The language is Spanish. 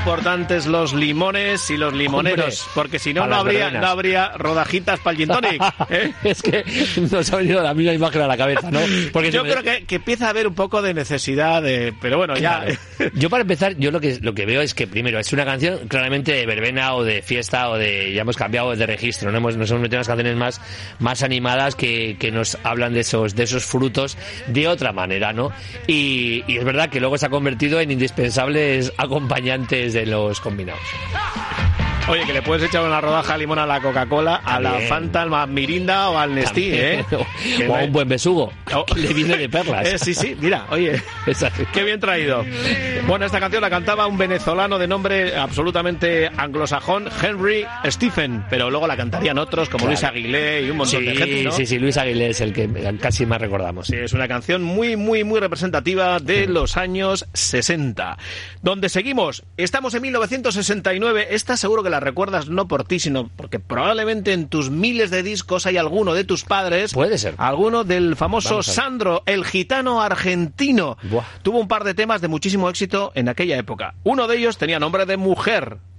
importantes los limones y los limoneros, Hombre, porque si no, no habría rodajitas para el gin tonic, ¿eh? Es que nos ha venido la misma imagen a la cabeza, ¿no? Porque yo creo que empieza a haber un poco de necesidad de... Pero bueno, claro. ya... Yo para empezar, yo lo que veo es que primero es una canción claramente de verbena o de fiesta o de... Ya hemos cambiado de registro, ¿no? Nos hemos metido en las canciones más animadas que nos hablan de esos frutos de otra manera, ¿no? Y es verdad que luego se ha convertido en indispensables acompañantes de los combinados. Oye, que le puedes echar una rodaja de limón a la Coca-Cola, a la Fanta, al Mirinda o al Nestí, ¿eh? O a un buen besugo, que le viene de perlas. Sí, mira, oye, qué bien traído. Bueno, esta canción la cantaba un venezolano de nombre absolutamente anglosajón, Henry Stephen, pero luego la cantarían otros como Luis Aguilé y un montón de gente, ¿no? Sí, Luis Aguilé es el que casi más recordamos. Sí, es una canción muy, muy, muy representativa de los años 60. Donde seguimos, estamos en 1969, esta seguro que la recuerdas no por ti, sino porque probablemente en tus miles de discos hay alguno de tus padres. Puede ser. Alguno del famoso Sandro, el gitano argentino. Buah. Tuvo un par de temas de muchísimo éxito en aquella época. Uno de ellos tenía nombre de mujer.